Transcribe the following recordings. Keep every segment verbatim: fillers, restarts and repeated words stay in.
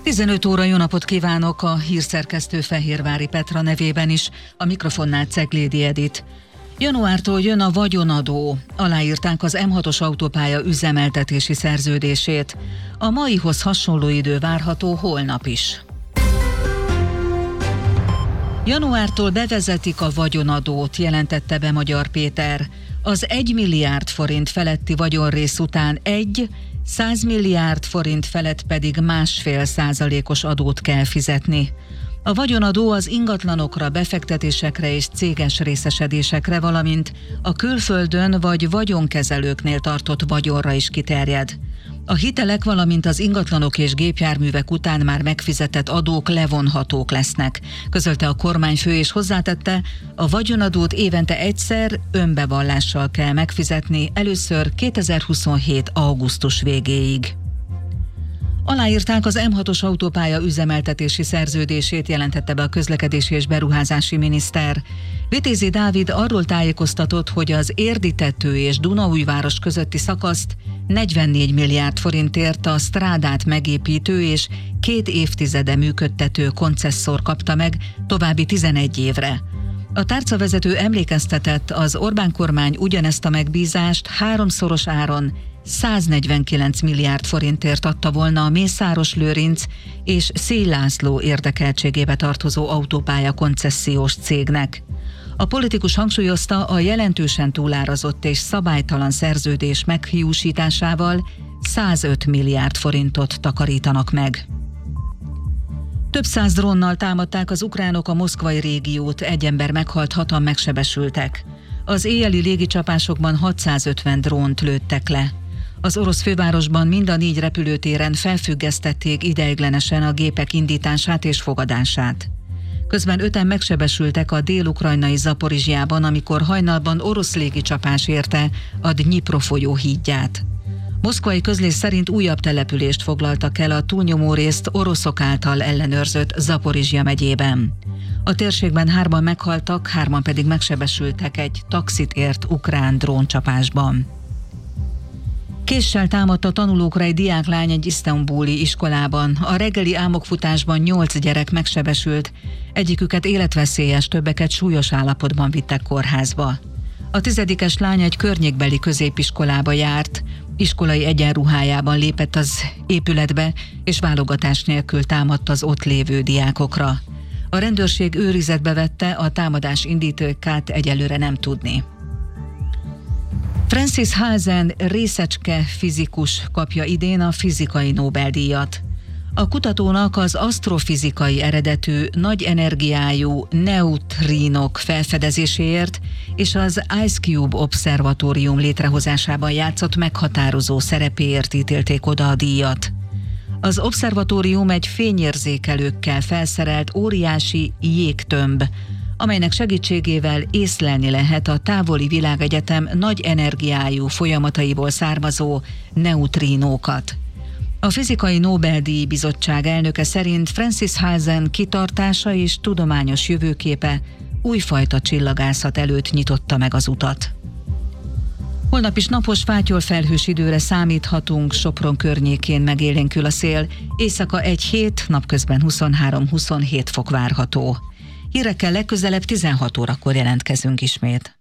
tizenöt óra, jó napot kívánok, a hírszerkesztő Fehérvári Petra nevében is, a mikrofonnál Ceglédi Edit. Januártól jön a vagyonadó. Aláírták az em hatos autópálya üzemeltetési szerződését. A maihoz hasonló idő várható holnap is. Januártól bevezetik a vagyonadót, jelentette be Magyar Péter. Az egy milliárd forint feletti vagyonrész után egy, száz milliárd forint felett pedig másfél százalékos adót kell fizetni. A vagyonadó az ingatlanokra, befektetésekre és céges részesedésekre, valamint a külföldön vagy vagyonkezelőknél tartott vagyonra is kiterjed. A hitelek, valamint az ingatlanok és gépjárművek után már megfizetett adók levonhatók lesznek, közölte a kormányfő, és hozzátette, a vagyonadót évente egyszer önbevallással kell megfizetni, először kétezer-huszonhét. augusztus végéig. Aláírták az em hatos autópálya üzemeltetési szerződését, jelentette be a közlekedési és beruházási miniszter. Vitézi Dávid arról tájékoztatott, hogy az Érdi-tető és Dunaújváros közötti szakaszt negyvennégy milliárd forintért a strádát megépítő és két évtizede működtető koncesszor kapta meg további tizenegy évre. A tárcavezető emlékeztetett, az Orbán kormány ugyanezt a megbízást háromszoros áron száznegyvenkilenc milliárd forintért adta volna a Mészáros Lőrinc és Széll László érdekeltségébe tartozó autópálya koncesziós cégnek. A politikus hangsúlyozta, a jelentősen túlárazott és szabálytalan szerződés meghiúsításával százöt milliárd forintot takarítanak meg. Több száz drónnal támadták az ukránok a moszkvai régiót, egy ember meghalt, hatan megsebesültek. Az éjjeli légicsapásokban hatszázötven drónt lőttek le. Az orosz fővárosban mind a négy repülőtéren felfüggesztették ideiglenesen a gépek indítását és fogadását. Közben öten megsebesültek a dél-ukrajnai Zaporizsjában, amikor hajnalban orosz légicsapás érte a Dnyipro folyó hídját. Moszkvai közlés szerint újabb települést foglaltak el a túlnyomó részt oroszok által ellenőrzött Zaporizsja megyében. A térségben hárman meghaltak, hárman pedig megsebesültek egy taxit ért ukrán dróncsapásban. Késsel támadt a tanulókra egy diáklány egy isztambuli iskolában. A reggeli álmokfutásban nyolc gyerek megsebesült, egyiküket életveszélyes, többeket súlyos állapotban vittek kórházba. A tizedikes lány egy környékbeli középiskolába járt, iskolai egyenruhájában lépett az épületbe, és válogatás nélkül támadt az ott lévő diákokra. A rendőrség őrizetbe vette, a támadás indítókát egyelőre nem tudni. Francis Halzen részecske fizikus kapja idén a fizikai Nobel-díjat. A kutatónak az asztrofizikai eredetű, nagy energiájú neutrínok felfedezéséért és az Ice Cube Obszervatórium létrehozásában játszott meghatározó szerepéért ítélték oda a díjat. Az obszervatórium egy fényérzékelőkkel felszerelt óriási jégtömb, amelynek segítségével észlelni lehet a távoli világegyetem nagy energiájú folyamataiból származó neutrínókat. A Fizikai Nobel-díj bizottság elnöke szerint Francis Halzen kitartása és tudományos jövőképe újfajta csillagászat előtt nyitotta meg az utat. Holnap is napos, fátyolfelhős időre számíthatunk, Sopron környékén megélénkül a szél, éjszaka egy hét, napközben huszonhárom-huszonhét fok várható. Hírekkel legközelebb tizenhat órakor jelentkezünk ismét.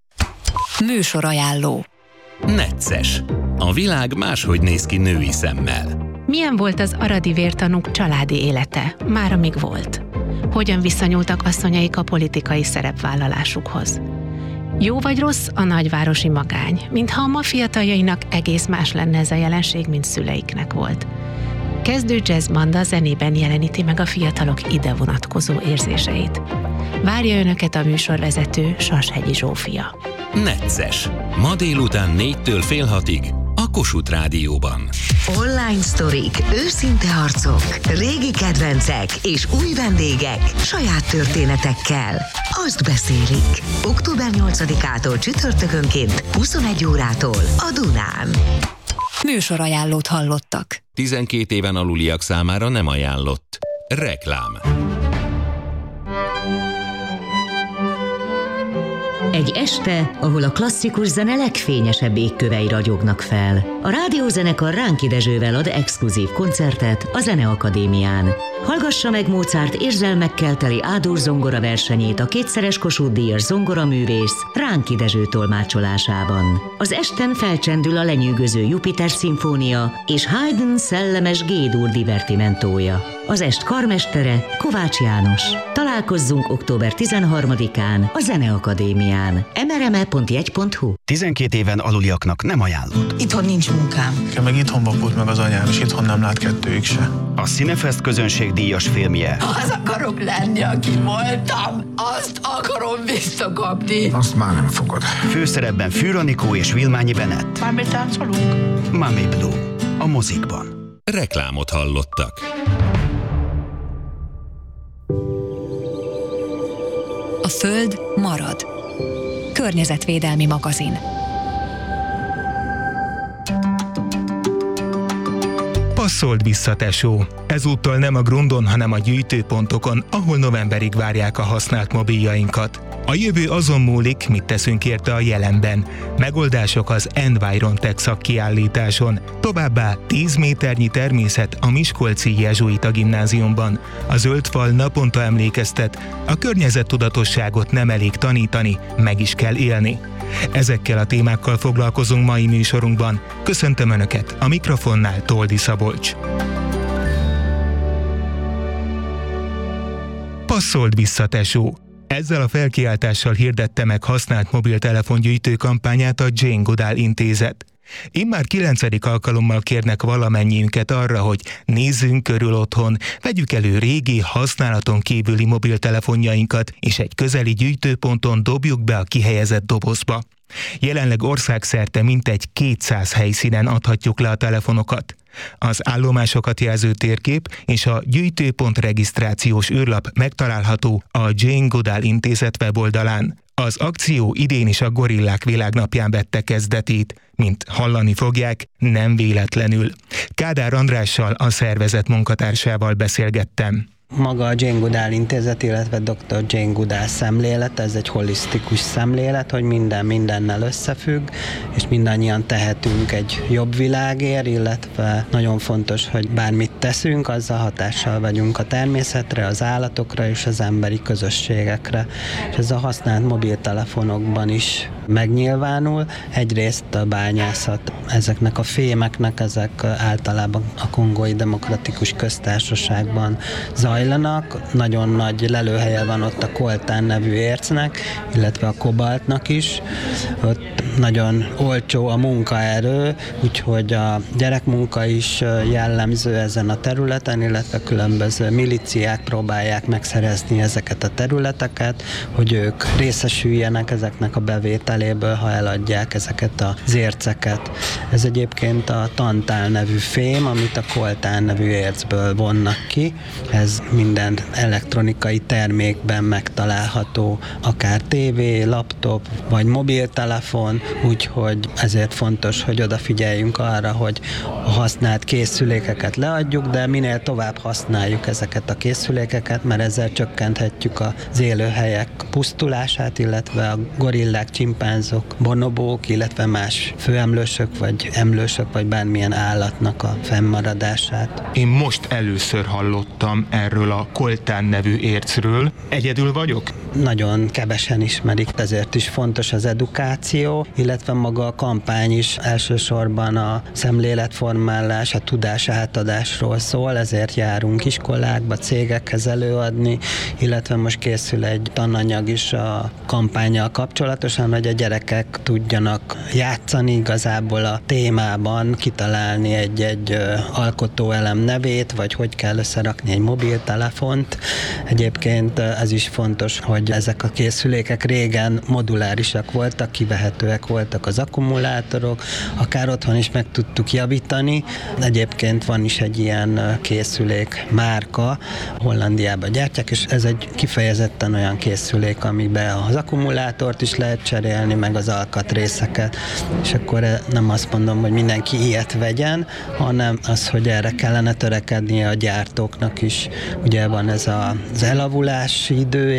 Műsorajánló. Necces. A világ máshogy néz ki női szemmel. Milyen volt az aradi vértanúk családi élete, már amíg volt? Hogyan viszonyultak asszonyaik a politikai szerepvállalásukhoz? Jó vagy rossz a nagyvárosi magány, mintha a ma fiataljainak egész más lenne ez a jelenség, mint szüleiknek volt. Kezdő jazzbanda zenében jeleníti meg a fiatalok ide vonatkozó érzéseit. Várja Önöket a műsorvezető, Sashegyi Zsófia. Necces. Ma délután négytől fél hatig a Kossuth Rádióban. Online sztorik, őszinte arcok, régi kedvencek és új vendégek saját történetekkel. Azt beszélik. október nyolcadikától csütörtökönként huszonegy órától a Dunán. Műsorajánlót hallottak. tizenkét éven aluliak számára nem ajánlott. Reklám. Egy este, ahol a klasszikus zene legfényesebb égkövei ragyognak fel. A rádiózenekar Ránki Dezsővel ad exkluzív koncertet a Zeneakadémián. Hallgassa meg Mozart érzelmekkel teli Ádor zongora versenyét a kétszeres Kossuth-díjas zongoraművész Ránki Dezső tolmácsolásában. Az esten felcsendül a lenyűgöző Jupiter szimfónia és Haydn szellemes G-dur divertimentója. Az est karmestere Kovács János. Találkozzunk október tizenharmadikán a Zeneakadémián. em er em e pont jegy pont hu tizenkét éven aluliaknak nem ajánlott. Itthon nincs munkám. Nekem meg itthon vakult meg az anyám, és itthon nem lát kettőjük se. A Cinefest közönségdíjas filmje. Az akarok lenni, aki voltam, azt akarom visszakapni. Azt már nem fogod. Főszerepben Fűr Anikó és Vilmányi Bennett. Már táncolunk? Mami Blue. A mozikban. Reklámot hallottak. A Föld marad. Környezetvédelmi magazin. Passzold vissza, tesó! Ezúttal nem a Grundon, hanem a gyűjtőpontokon, ahol novemberig várják a használt mobiljainkat. A jövő azon múlik, mit teszünk érte a jelenben. Megoldások az Environtech szakkiállításon. Továbbá tíz méternyi természet a Miskolci Jezsuita Gimnáziumban. A zöld fal naponta emlékeztet, a környezettudatosságot nem elég tanítani, meg is kell élni. Ezekkel a témákkal foglalkozunk mai műsorunkban. Köszöntöm Önöket, a mikrofonnál Toldi Szabolcs. Passzold vissza, tesó! Ezzel a felkiáltással hirdette meg használt mobiltelefongyűjtő kampányát a Jane Goodall Intézet. Immár kilencedik alkalommal kérnek valamennyiünket arra, hogy nézzünk körül otthon, vegyük elő régi, használaton kívüli mobiltelefonjainkat, és egy közeli gyűjtőponton dobjuk be a kihelyezett dobozba. Jelenleg országszerte mintegy kétszáz helyszínen adhatjuk le a telefonokat. Az állomásokat jelző térkép és a gyűjtőpont regisztrációs űrlap megtalálható a Jane Goodall Intézet weboldalán. Az akció idén is a Gorillák Világnapján vette kezdetét, mint hallani fogják, nem véletlenül. Kádár Andrással, a szervezet munkatársával beszélgettem. Maga a Jane Goodall Intézet, illetve doktor Jane Goodall szemlélet, ez egy holisztikus szemlélet, hogy minden mindennel összefügg, és mindannyian tehetünk egy jobb világért, illetve nagyon fontos, hogy bármit teszünk, azzal hatással vagyunk a természetre, az állatokra és az emberi közösségekre. És ez a használt mobiltelefonokban is megnyilvánul. Egyrészt a bányászat, ezeknek a fémeknek, ezek általában a Kongói Demokratikus Köztársaságban zajlanak. Nagyon nagy lelőhelye van ott a koltán nevű ércnek, illetve a kobaltnak is. Ott nagyon olcsó a munkaerő, úgyhogy a gyerekmunka is jellemző ezen a területen, illetve különböző milíciák próbálják megszerezni ezeket a területeket, hogy ők részesüljenek ezeknek a bevételéből, ha eladják ezeket az érceket. Ez egyébként a tantál nevű fém, amit a koltán nevű ércből vonnak ki. Ez minden elektronikai termékben megtalálható, akár tévé, laptop vagy mobiltelefon, úgyhogy ezért fontos, hogy odafigyeljünk arra, hogy a használt készülékeket leadjuk, de minél tovább használjuk ezeket a készülékeket, mert ezzel csökkenthetjük az élőhelyek pusztulását, illetve a gorillák, csimpánzok, bonobók, illetve más főemlősök, vagy emlősök, vagy bármilyen állatnak a fennmaradását. Én most először hallottam erről a koltán nevű ércről. Egyedül vagyok? Nagyon kevesen ismerik, ezért is fontos az edukáció, illetve maga a kampány is elsősorban a szemléletformálás, a tudás átadásról szól, ezért járunk iskolákba, cégekhez előadni, illetve most készül egy tananyag is a kampánnyal kapcsolatosan, hogy a gyerekek tudjanak játszani igazából a témában, kitalálni egy-egy alkotóelem nevét, vagy hogy kell összerakni egy mobiltelefont. Egyébként ez is fontos, hogy ezek a készülékek régen modulárisak voltak, kivehetőek voltak az akkumulátorok, akár otthon is meg tudtuk javítani. Egyébként van is egy ilyen készülék márka, Hollandiában gyártják, és ez egy kifejezetten olyan készülék, amiben az akkumulátort is lehet cserélni, meg az alkatrészeket, és akkor nem azt mondom, hogy mindenki ilyet vegyen, hanem az, hogy erre kellene törekednie a gyártóknak is. Ugye van ez az elavulás idője is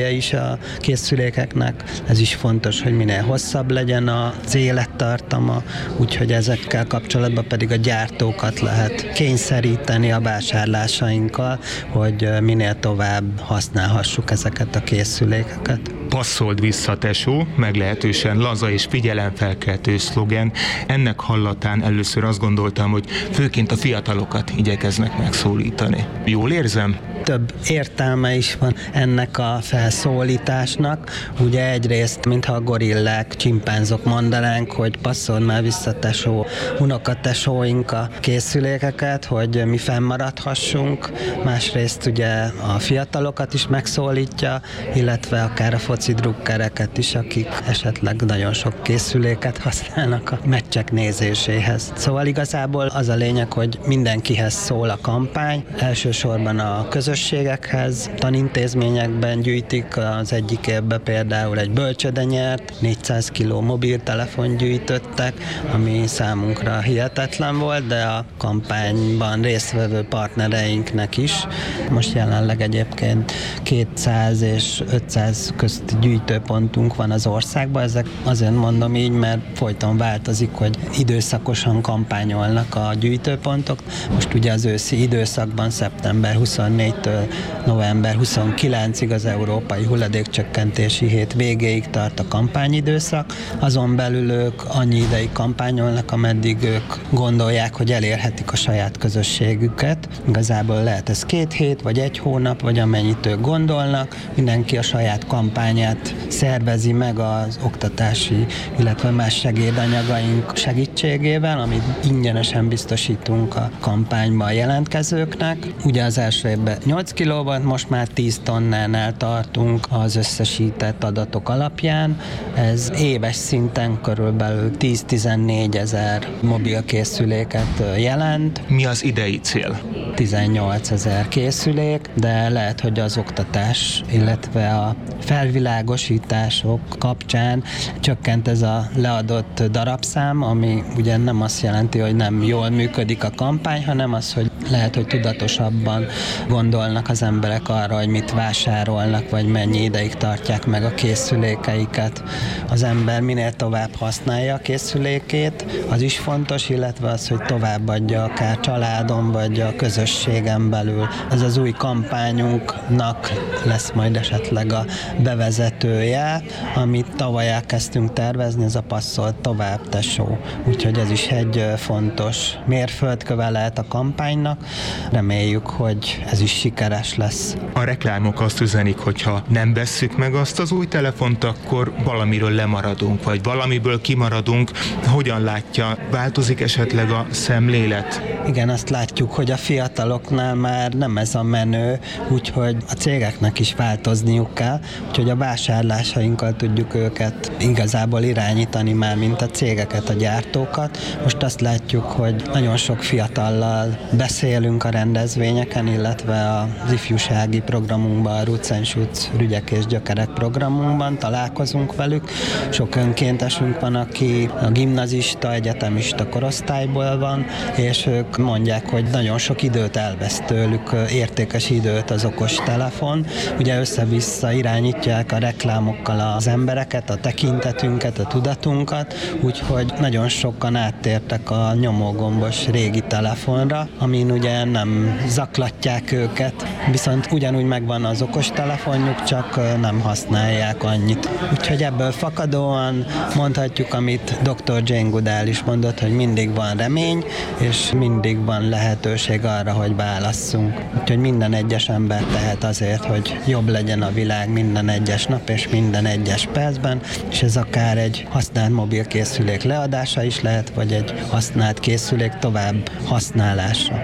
a készülékeknek. Ez is fontos, hogy minél hosszabb legyen az élettartama, úgyhogy ezekkel kapcsolatban pedig a gyártókat lehet kényszeríteni a vásárlásainkkal, hogy minél tovább használhassuk ezeket a készülékeket. Passzold vissza, tesó, meglehetősen laza és figyelemfelkeltő szlogen. Ennek hallatán először azt gondoltam, hogy főként a fiatalokat igyekeznek megszólítani. Jól érzem? Több értelme is van ennek a felszólításnak. Ugye egyrészt, mintha a gorillák, csimpánzok mondanánk, hogy passzold már vissza, tesó, unokatesóink a készülékeket, hogy mi fennmaradhassunk. Másrészt ugye a fiatalokat is megszólítja, illetve akár a foci drukkereket is, akik esetleg nagyon sok készüléket használnak a meccsek nézéséhez. Szóval igazából az a lényeg, hogy mindenkihez szól a kampány, elsősorban a közösségekhez, tanintézményekben gyűjtik, az egyik évben például egy bölcsöde nyert, négyszáz kiló mobiltelefon gyűjtöttek, ami számunkra hihetetlen volt, de a kampányban résztvevő partnereinknek is. Most jelenleg egyébként kétszáz és ötszáz közti gyűjtőpontunk van az országban, ezek azért mondom így, mert folyton változik, hogy időszakosan kampányolnak a gyűjtőpontok. Most ugye az őszi időszakban szeptember huszonnégytől november huszonkilencig az Európai Hulladékcsökkentési Hét végéig tart a kampányidőszak. Azon belül ők annyi ideig kampányolnak, ameddig ők gondolják, hogy elérhetik a saját közösségüket. Igazából lehet ez két hét, vagy egy hónap, vagy amennyit ők gondolnak. Mindenki a saját kampányát szervezi meg az oktatási, illetve más segédanyagaink segítségével, amit ingyenesen biztosítunk a kampányban a jelentkezőknek. Ugye az első évben nyolc kiló volt, most már tíz tonnánál tartunk az összesített adatok alapján. Ez éves szinten körülbelül tíz-tizennégy ezer mobilkészüléket jelent. Mi az idei cél? tizennyolc ezer készülék, de lehet, hogy az oktatás, illetve a felvilágosítások kapcsán csökkent ez a leadott darabszám, ami ugye nem azt jelenti, hogy nem jól működik a kampány, hanem az, hogy lehet, hogy tudatosabban gondolnak az emberek arra, hogy mit vásárolnak, vagy mennyi ideig tartják meg a készülékeiket. Az ember minél tovább használja a készülékét, az is fontos, illetve az, hogy továbbadja akár családon, vagy a közösségen belül. Ez az új kampányunknak lesz majd esetleg a bevezetője, amit tavaly elkezdtünk tervezni, ez a passzold tovább, tesó. Úgyhogy ez is egy fontos mérföldköve lehet a kampánynak. Reméljük, hogy ez is sikeres lesz. A reklámok azt üzenik, hogyha nem vesszük meg azt az új telefont, akkor valamiről lemaradunk, vagy valamiből kimaradunk. Hogyan látja, változik esetleg a szemlélet? Igen, azt látjuk, hogy a fiataloknál már nem ez a menő, úgyhogy a cégeknek is változniuk kell, úgyhogy a vásárlásainkkal tudjuk őket igazából irányítani már, mint a cégeket, a gyártókat. Most azt látjuk, hogy nagyon sok fiatallal beszélünk a rendezvényeken, illetve az ifjúsági programunkban, a Roots and Shoots Rügyek és Gyökerek programunkban találkozunk velük. Sok önkéntesünk van, aki a gimnazista, egyetemista korosztályból van, és ők mondják, hogy nagyon sok időt elvesz tőlük, értékes időt az okostelefon. Ugye össze-vissza irányítják a reklámokkal az embereket, a tekintetünket, a tudatunkat, úgyhogy nagyon sokan áttértek a nyomógombos régi telefonra, amin ugye nem zaklatják őket, viszont ugyanúgy megvan az okostelefonjuk, csak nem használják annyit. Úgyhogy ebből fakadóan mondhatjuk, amit doktor Jane Goodall is mondott, hogy mindig van remény, és mindig van lehetőség arra, hogy válasszunk. Úgyhogy minden egyes ember tehet azért, hogy jobb legyen a világ minden egyes nap és minden egyes percben, és ez akár egy használt mobilkészülék leadása is lehet, vagy egy használt készülék tovább használása.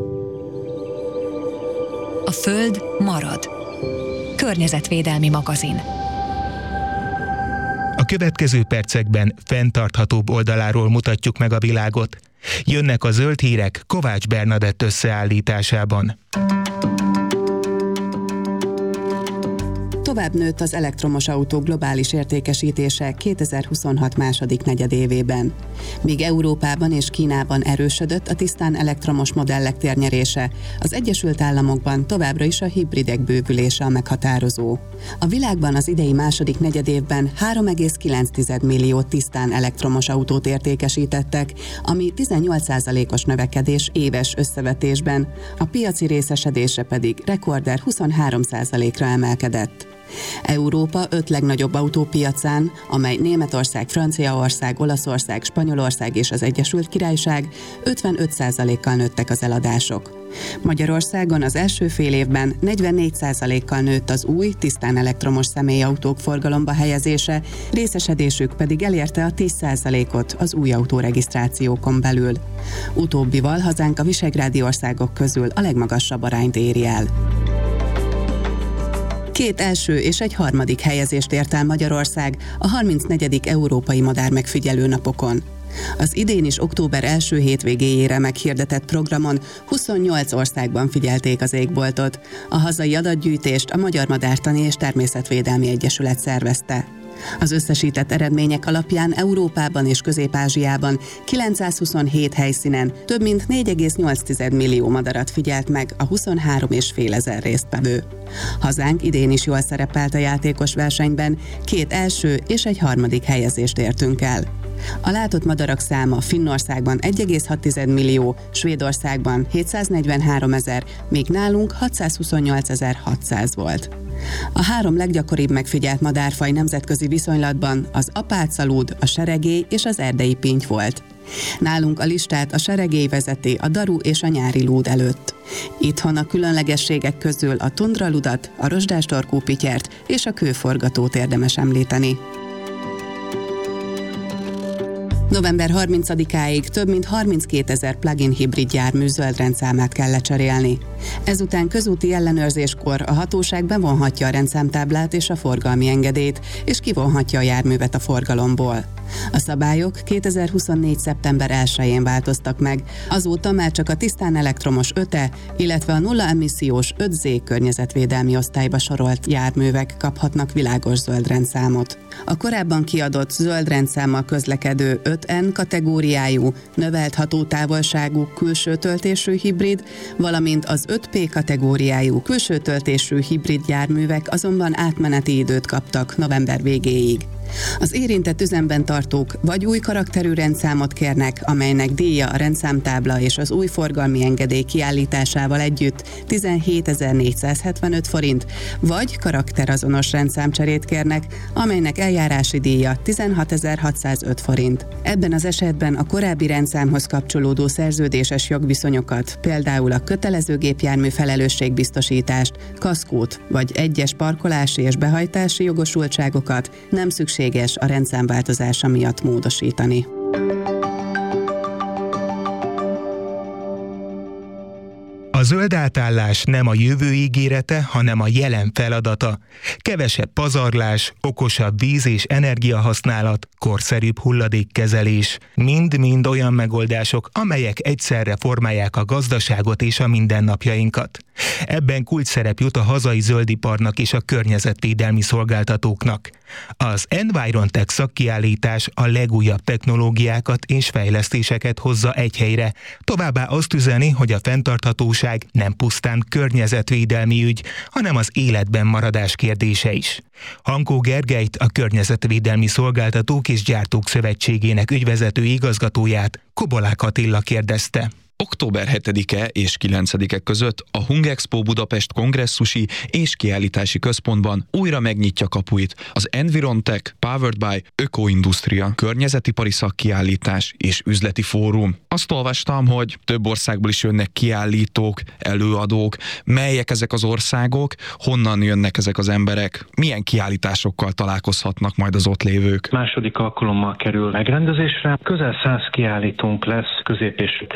A Föld marad. Környezetvédelmi magazin. A következő percekben fenntarthatóbb oldaláról mutatjuk meg a világot. Jönnek a zöld hírek Kovács Bernadett összeállításában. Tovább nőtt az elektromos autó globális értékesítése kétezer-huszonhat második negyedévében. Míg Európában és Kínában erősödött a tisztán elektromos modellek térnyerése, az Egyesült Államokban továbbra is a hibridek bővülése a meghatározó. A világban az idei második negyedévben három egész kilenc millió tisztán elektromos autót értékesítettek, ami tizennyolc százalékos növekedés éves összevetésben, a piaci részesedése pedig rekorder huszonhárom százalékra emelkedett. Európa öt legnagyobb autópiacán, amely Németország, Franciaország, Olaszország, Spanyolország és az Egyesült Királyság, ötvenöt százalékkal nőttek az eladások. Magyarországon az első fél évben negyvennégy százalékkal nőtt az új, tisztán elektromos személyautók forgalomba helyezése, részesedésük pedig elérte a tíz százalékot az új autóregisztrációkon belül. Utóbbival hazánk a visegrádi országok közül a legmagasabb arányt éri el. Két első és egy harmadik helyezést ért el Magyarország a harmincnegyedik Európai Madármegfigyelő Napokon. Az idén is október első hétvégéjére meghirdetett programon huszonnyolc országban figyelték az égboltot. A hazai adatgyűjtést a Magyar Madártani és Természetvédelmi Egyesület szervezte. Az összesített eredmények alapján Európában és Közép-Ázsiában kilencszázhuszonhét helyszínen több mint négy egész nyolc millió madarat figyelt meg a huszonhárom és fél ezer résztvevő. Hazánk idén is jól szerepelt a játékos versenyben, két első és egy harmadik helyezést értünk el. A látott madarak száma Finnországban egy egész hat millió, Svédországban hétszáznegyvenhárom ezer, míg nálunk hatszázhuszonnyolcezer-hatszáz volt. A három leggyakoribb megfigyelt madárfaj nemzetközi viszonylatban az apácalúd, a seregély és az erdei pinty volt. Nálunk a listát a seregély vezeti a daru és a nyári lúd előtt. Itthon a különlegességek közül a tundraludat, a rozsdástorkú pityert és a kőforgatót érdemes említeni. november harmincadikáig több mint harminckétezer plug-in hibrid jármű zöldrendszámát kell lecserélni. Ezután közúti ellenőrzéskor a hatóság bevonhatja a rendszámtáblát és a forgalmi engedélyt, és kivonhatja a járművet a forgalomból. A szabályok kétezer-huszonnégy. szeptember elsején változtak meg, azóta már csak a tisztán elektromos öt-e, illetve a nulla emissziós öt zé környezetvédelmi osztályba sorolt járművek kaphatnak világos zöld rendszámot. A korábban kiadott zöld rendszámmal közlekedő öt en kategóriájú, növelt hatótávolságú külső töltésű hibrid, valamint az öt pé kategóriájú külső töltésű hibrid járművek azonban átmeneti időt kaptak november végéig. Az érintett üzemben tartók vagy új karakterű rendszámot kérnek, amelynek díja a rendszámtábla és az új forgalmi engedély kiállításával együtt tizenhétezer-négyszázhetvenöt forint, vagy karakterazonos rendszámcserét kérnek, amelynek eljárási díja tizenhatezer-hatszázöt forint. Ebben az esetben a korábbi rendszámhoz kapcsolódó szerződéses jogviszonyokat, például a kötelező gépjármű felelősségbiztosítást, kaszkót vagy egyes parkolási és behajtási jogosultságokat nem szükséges a rendszámváltozása miatt módosítani. A zöld átállás nem a jövő ígérete, hanem a jelen feladata. Kevesebb pazarlás, okosabb víz- és energiahasználat, korszerűbb hulladékkezelés. Mind-mind olyan megoldások, amelyek egyszerre formálják a gazdaságot és a mindennapjainkat. Ebben kulcsszerep jut a hazai zöldiparnak és a környezetvédelmi szolgáltatóknak. Az Environtech szakkiállítás a legújabb technológiákat és fejlesztéseket hozza egy helyre. Továbbá azt üzeni, hogy a fenntarthatóság nem pusztán környezetvédelmi ügy, hanem az életben maradás kérdése is. Hankó Gergelyt, a Környezetvédelmi Szolgáltatók és Gyártók Szövetségének ügyvezető igazgatóját Kobolák Attila kérdezte. október hetedike és kilencedike között a Hungexpo Budapest kongresszusi és kiállítási központban újra megnyitja kapuit az Environtech Powered by Ökoindustria környezetipari szakkiállítás és üzleti fórum. Azt olvastam, hogy több országból is jönnek kiállítók, előadók, melyek ezek az országok, honnan jönnek ezek az emberek, milyen kiállításokkal találkozhatnak majd az ott lévők. Második alkalommal kerül megrendezésre, közel száz kiállítónk lesz Közép- és Kelet-Európában,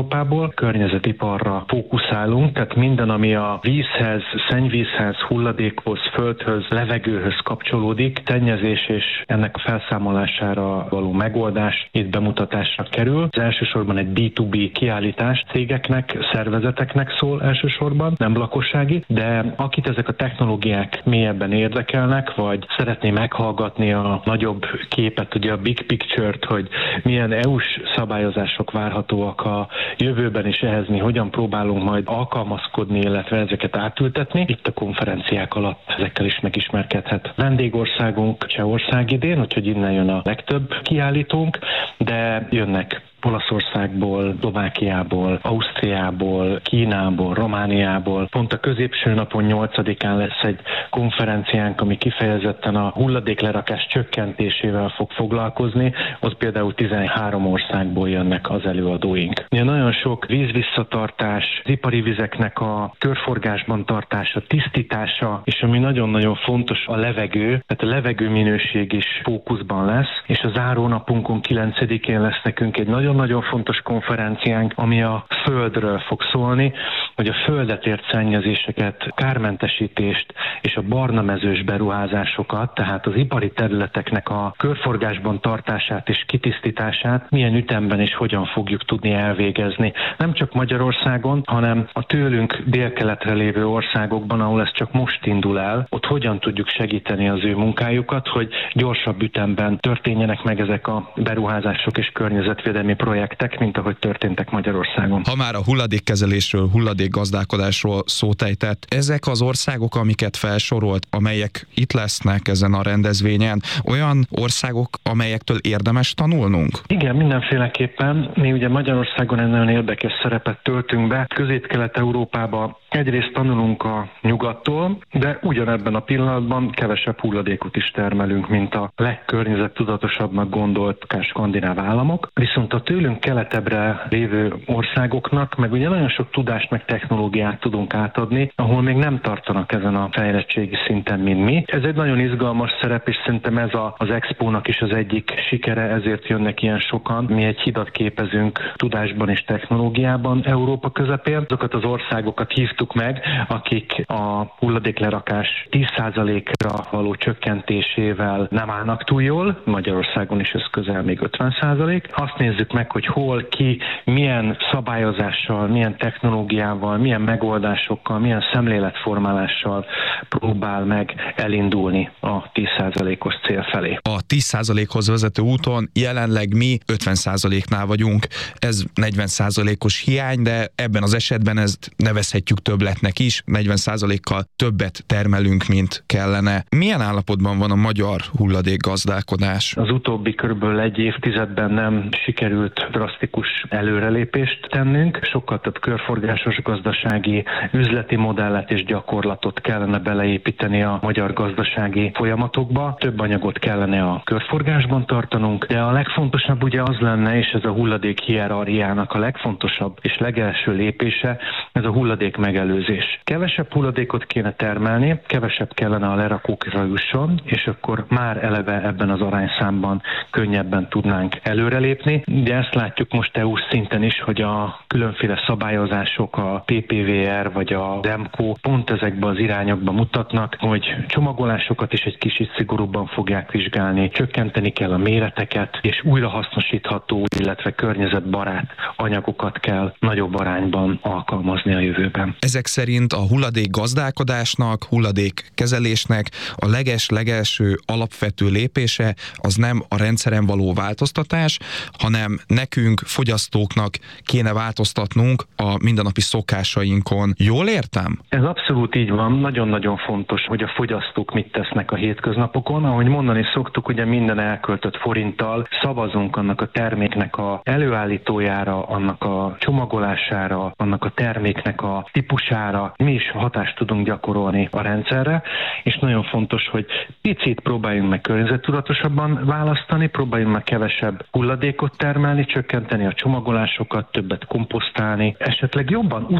Európából. Környezetiparra fókuszálunk, tehát minden, ami a vízhez, szennyvízhez, hulladékhoz, földhöz, levegőhöz kapcsolódik, szennyezés és ennek a felszámolására való megoldás itt bemutatásra kerül. Az elsősorban egy bé kettő bé kiállítás cégeknek, szervezeteknek szól elsősorban, nem lakossági, de akit ezek a technológiák mélyebben érdekelnek, vagy szeretné meghallgatni a nagyobb képet, ugye a big picture-t, hogy milyen é u-s szabályozások várhatóak a jövőben, és ehhez mi hogyan próbálunk majd alkalmazkodni, illetve ezeket átültetni. Itt a konferenciák alatt ezekkel is megismerkedhet. Vendégországunk Csehország idén, úgyhogy innen jön a legtöbb kiállítónk, de jönnek Olaszországból, Szlovákiából, Ausztriából, Kínából, Romániából. Pont a középső napon nyolcadikán lesz egy konferenciánk, ami kifejezetten a hulladéklerakás csökkentésével fog foglalkozni. Ott például tizenhárom országból jönnek az előadóink. Ugye nagyon sok vízvisszatartás, az ipari vizeknek a körforgásban tartása, tisztítása, és ami nagyon-nagyon fontos, a levegő, tehát a levegő minőség is fókuszban lesz, és a zárónapunkon kilencedikén lesz nekünk egy nagyon nagyon fontos konferenciánk, ami a földről fog szólni, hogy a földet ért szennyezéseket, kármentesítést és a barnamezős beruházásokat, tehát az ipari területeknek a körforgásban tartását és kitisztítását milyen ütemben és hogyan fogjuk tudni elvégezni. Nem csak Magyarországon, hanem a tőlünk délkeletre lévő országokban, ahol ez csak most indul el, ott hogyan tudjuk segíteni az ő munkájukat, hogy gyorsabb ütemben történjenek meg ezek a beruházások és környezetvédelmi projektek, mint ahogy történtek Magyarországon. Ha már a hulladékkezelésről, hulladékgazdálkodásról szót ejtett, ezek az országok, amiket felsorolt, amelyek itt lesznek ezen a rendezvényen, olyan országok, amelyektől érdemes tanulnunk? Igen, mindenféleképpen. Mi ugye Magyarországon egy nagyon érdekes szerepet töltünk be. Közép-Kelet-Európában egyrészt tanulunk a nyugattól, de ugyanebben a pillanatban kevesebb hulladékot is termelünk, mint a legkörnyezettudatosabbnak gondolt akár skandináv államok. Viszont a tőlünk keletebbre lévő országoknak meg ugye nagyon sok tudást meg technológiát tudunk átadni, ahol még nem tartanak ezen a fejlettségi szinten, mint mi. Ez egy nagyon izgalmas szerep, és szerintem ez a, az Expónak is az egyik sikere, ezért jönnek ilyen sokan. Mi egy hidat képezünk tudásban és technológiában Európa közepén. Azokat az országokat hívtuk meg, akik a hulladéklerakás tíz százalékra való csökkentésével nem állnak túl jól. Magyarországon is ez közel még ötven százalék. Azt nézzük meg, hogy hol, ki, milyen szabályozással, milyen technológiával, milyen megoldásokkal, milyen szemléletformálással próbál meg elindulni a tíz százalékos cél felé. A tíz százalékhoz vezető úton jelenleg mi ötven százaléknál vagyunk. Ez negyven százalékos hiány, de ebben az esetben ezt nevezhetjük többletnek is. negyven százalékkal többet termelünk, mint kellene. Milyen állapotban van a magyar hulladékgazdálkodás? Az utóbbi körülbelül egy évtizedben nem sikerült drasztikus előrelépést tennünk. Sokkal több körforgásos gazdasági üzleti modellet és gyakorlatot kellene beleépíteni a magyar gazdasági folyamatokba. Több anyagot kellene a körforgásban tartanunk, de a legfontosabb ugye az lenne, és ez a hulladék hierarchiának a legfontosabb és legelső lépése, ez a hulladék megelőzés. Kevesebb hulladékot kéne termelni, kevesebb kellene a lerakókra jusson, és akkor már eleve ebben az arányszámban könnyebben tudnánk előrelépni. De ezt látjuk most é u-s szinten is, hogy a különféle szabályozások, a pé pé vé er vagy a DEMCO pont ezekben az irányokba mutatnak, hogy csomagolásokat is egy kicsit szigorúbban fogják vizsgálni, csökkenteni kell a méreteket, és újrahasznosítható, illetve környezetbarát anyagokat kell nagyobb arányban alkalmazni a jövőben. Ezek szerint a hulladék gazdálkodásnak, hulladék kezelésnek a leges-legelső alapvető lépése az nem a rendszeren való változtatás, hanem nekünk, fogyasztóknak kéne változtatnunk a mindennapi szokásainkon. Jól értem? Ez abszolút így van. Nagyon-nagyon fontos, hogy a fogyasztók mit tesznek a hétköznapokon. Ahogy mondani szoktuk, ugye minden elköltött forinttal szavazunk annak a terméknek a előállítójára, annak a csomagolására, annak a terméknek a típusára. Mi is hatást tudunk gyakorolni a rendszerre, és nagyon fontos, hogy picit próbáljunk meg környezettudatosabban választani, próbáljunk meg kevesebb hulladékot termelni, csökkenteni a csomagolásokat, többet komposztálni, esetleg jobban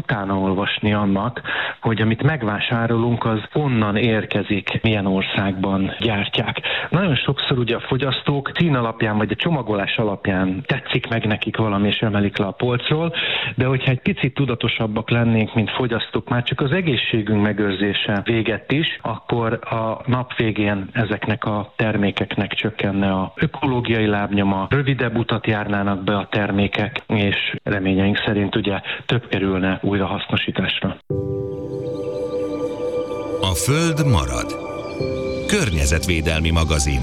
utána olvasni annak, hogy amit megvásárolunk, az onnan érkezik, milyen országban gyártják. Nagyon sokszor ugye a fogyasztók szín alapján, vagy a csomagolás alapján tetszik meg nekik valami, és emelik le a polcról, de hogyha egy picit tudatosabbak lennénk, mint fogyasztók, már csak az egészségünk megőrzése véget is, akkor a nap végén ezeknek a termékeknek csökkenne a ökológiai lábnyoma, rövidebb utat járnának be a termékek, és reményeink szerint ugye több kerülne újrahasznosításra. A Föld marad. Környezetvédelmi magazin.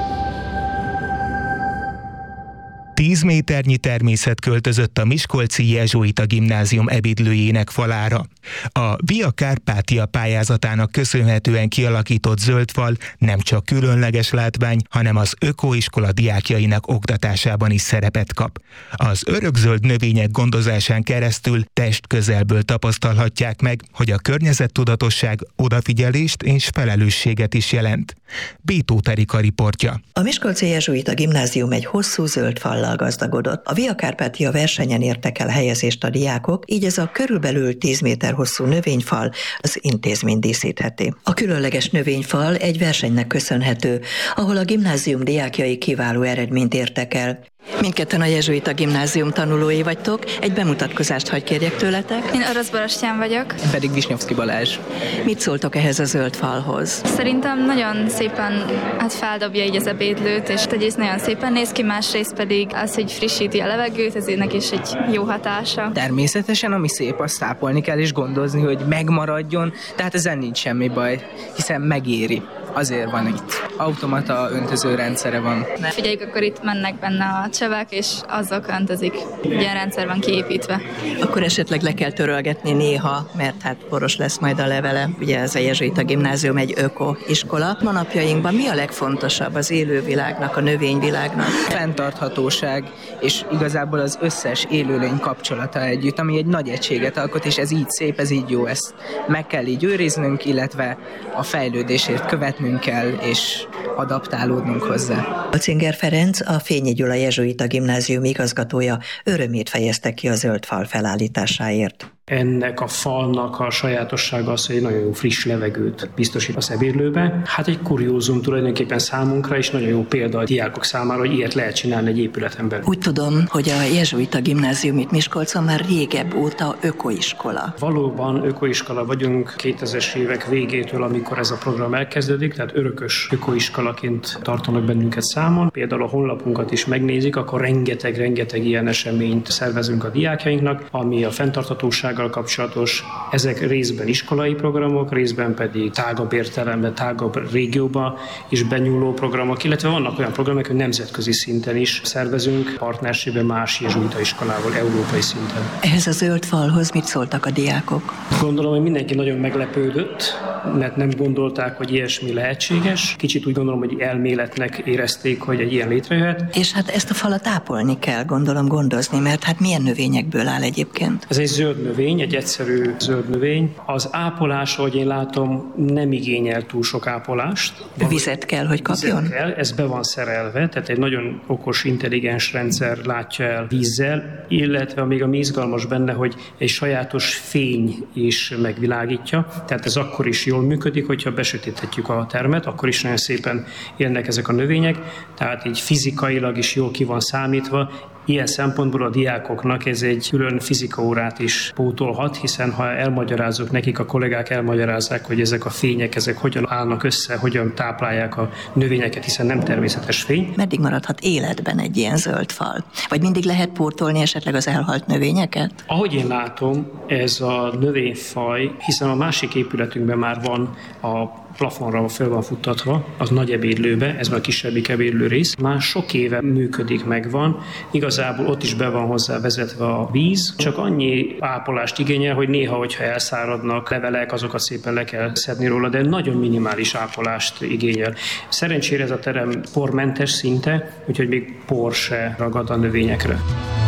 Tíz méternyi természet költözött a miskolci Jezsuita Gimnázium ebédlőjének falára. A Via Carpatia pályázatának köszönhetően kialakított zöld fal nem csak különleges látvány, hanem az ökoiskola diákjainak oktatásában is szerepet kap. Az örökzöld növények gondozásán keresztül testközelből tapasztalhatják meg, hogy a környezettudatosság odafigyelést és felelősséget is jelent. Bétó Terika riportja. A miskolci Jezsuita Gimnázium egy hosszú zöld fallal gazdagodott. A Via Carpatia versenyen értek el helyezést a diákok, így ez a körülbelül tíz méter hosszú növényfal az intézmény díszítheti. A különleges növényfal egy versenynek köszönhető, ahol a gimnázium diákjai kiváló eredményt értek el. Mindketten a Jezsuita Gimnázium tanulói vagytok, egy bemutatkozást hagy kérjek tőletek. Én Orosz Borostyán vagyok. Én pedig Visnyovszki Balázs. Mit szóltok ehhez a zöld falhoz? Szerintem nagyon szépen hát feldobja így az ebédlőt, és egyrészt nagyon szépen néz ki, másrészt pedig az, hogy frissíti a levegőt, ez ennek is egy jó hatása. Természetesen, ami szép, azt tápolni kell és gondozni, hogy megmaradjon, tehát ezen nincs semmi baj, hiszen megéri. Azért van itt. Automata öntöző rendszere van. Figyeljük, akkor itt mennek benne a csövek, és azok öntözik. Ilyen rendszer van kiépítve. Akkor esetleg le kell törölgetni néha, mert hát poros lesz majd a levele. Ugye ez a Jezsuita Gimnázium egy ökoiskola. Ma napjainkban mi a legfontosabb az élővilágnak, a növényvilágnak? Fenntarthatóság, és igazából az összes élőlény kapcsolata együtt, ami egy nagy egységet alkot, és ez így szép, ez így jó, ezt meg kell így őriznünk, illetve a fejlődésért követnünk kell, és adaptálódnunk hozzá. Alcinger Ferenc, a Fényi Gyula Jezsuita Gimnázium igazgatója örömét fejezte ki a zöld fal felállításáért. Ennek a falnak a sajátossága az, hogy egy nagyon jó friss levegőt biztosít az ebédlőbe. Hát egy kuriózum tulajdonképpen számunkra, és nagyon jó példa a diákok számára, hogy ilyet lehet csinálni egy épületen belül. Úgy tudom, hogy a Jezsuita Gimnázium itt Miskolcon már régebb óta ökoiskola. Valóban ökoiskola vagyunk kétezres évek végétől, amikor ez a program elkezdődik, tehát örökös ökoiskolaként tartanak bennünket számon. Például a honlapunkat is megnézik, akkor rengeteg-rengeteg ilyen eseményt szervezünk a diákjainknak, ami a fenntarthatóság kapcsolatos. Ezek részben iskolai programok, részben pedig tágabb értelemben, tágabb régióba is benyúló programok, illetve vannak olyan programok, hogy nemzetközi szinten is szervezünk, partnerségben más jezsuita iskolával, európai szinten. Ehhez a zöld falhoz mit szóltak a diákok? Gondolom, hogy mindenki nagyon meglepődött, mert nem gondolták, hogy ilyesmi lehetséges. Kicsit úgy gondolom, hogy elméletnek érezték, hogy egy ilyen létrejöhet. És hát ezt a falat ápolni kell, gondolom, gondozni, mert hát milyen növényekből áll egyébként? Ez egy zöld növény. Egy egyszerű zöld növény. Az ápolás, ahogy én látom, nem igényel túl sok ápolást. Vizet kell, hogy kapjon? Vizet kell, ez be van szerelve, tehát egy nagyon okos, intelligens rendszer látja el vízzel, illetve még a izgalmas benne, hogy egy sajátos fény is megvilágítja, tehát ez akkor is jól működik, hogyha besötéthetjük a termet, akkor is nagyon szépen élnek ezek a növények, tehát így fizikailag is jól ki van számítva. Ilyen szempontból a diákoknak ez egy külön fizikaórát is pótolhat, hiszen ha elmagyarázzuk nekik, a kollégák elmagyarázzák, hogy ezek a fények, ezek hogyan állnak össze, hogyan táplálják a növényeket, hiszen nem természetes fény. Meddig maradhat életben egy ilyen zöld fal? Vagy mindig lehet pótolni esetleg az elhalt növényeket? Ahogy én látom, ez a növényfaj, hiszen a másik épületünkben már van a plafonra föl van futtatva, az nagy ebédlőbe, ez már a kisebbik ebédlő rész. Már sok éve működik, megvan. Igazából ott is be van hozzá vezetve a víz, csak annyi ápolást igényel, hogy néha, hogyha elszáradnak levelek, azokat szépen le kell szedni róla, de nagyon minimális ápolást igényel. Szerencsére ez a terem pormentes szinte, úgyhogy még por se ragad a növényekre.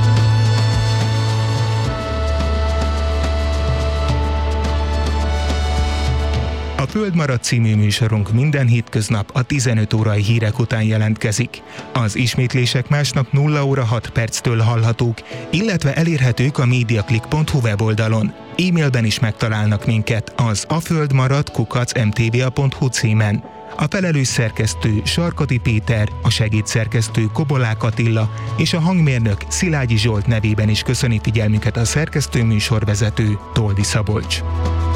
A Föld marad című műsorunk minden hétköznap a tizenöt órai hírek után jelentkezik. Az ismétlések másnap nulla óra hat perctől hallhatók, illetve elérhetők a mediaclick pont hu weboldalon. E-mailben is megtalálnak minket az aföldmarad kukac m t v a pont h u címen. A felelős szerkesztő Sarkadi Péter, a segédszerkesztő Kobolák Attila és a hangmérnök Szilágyi Zsolt nevében is köszöni figyelmüket a szerkesztő műsorvezető Toldi Szabolcs.